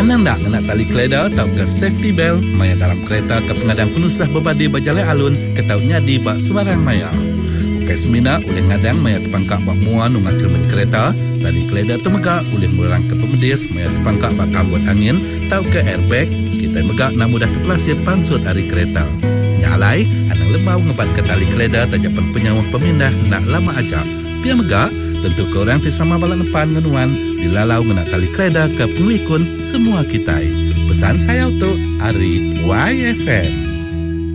Anang nak kena tali keleda atau ke safety belt maya dalam kereta ke pengadang penusah berbadi berjalan alun ke tau nyadi bak sembarang maya. Bukai semina oleh ngadang maya terpangkak bak muan ungat cermin kereta, tali keleda temegak oleh merang ke pemedis maya terpangkak bak kambut angin tau ke airbag, kita megak nak mudah terpelasir pansut hari kereta. Nyalai, anang lembau ngebat ke tali keleda tajapan penyawah pemindah nak lama ajak. Biar megak, tentu korang tisama balak depan ngenuan dilalau ngena tali keleda ke penglikun semua kita. Pesan saya untuk Ari YFM.